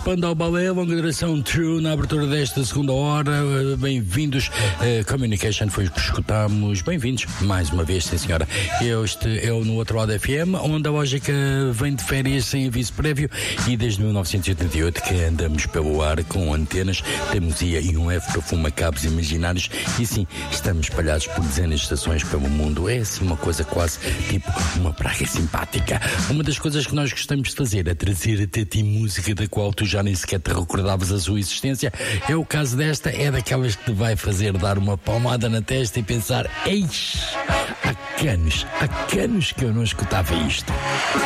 Spandau Ballet, longa duração True, na abertura desta segunda hora. Bem-vindos. Communication foi o que escutámos. Bem-vindos mais uma vez, sim senhora. Este é o No Outro Lado FM, onde a lógica vem de férias sem aviso prévio e desde 1988 que andamos pelo ar com antenas, teimosia e um F para fuma cabos imaginários e sim, estamos espalhados por dezenas de estações pelo mundo. É assim uma coisa quase tipo uma praga simpática. Uma das coisas que nós gostamos de fazer é trazer até ti música da qual tu já nem sequer te recordavas a sua existência. É o caso desta, é daquelas que te vai fazer dar uma palmada na testa e pensar: eis, há canos que eu não escutava isto.